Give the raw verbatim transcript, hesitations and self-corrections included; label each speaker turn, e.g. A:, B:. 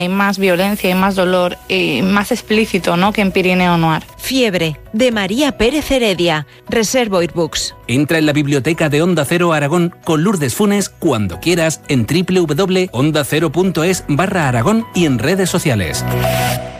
A: Hay más violencia, hay más dolor, eh, más explícito, ¿no?, que en Pirineo Noir.
B: Fiebre, de María Pérez Heredia. Reservo Books.
C: Entra en la biblioteca de Onda Cero Aragón con Lourdes Funes cuando quieras en doble u doble u doble u punto onda cero punto es barra Aragón y en redes sociales.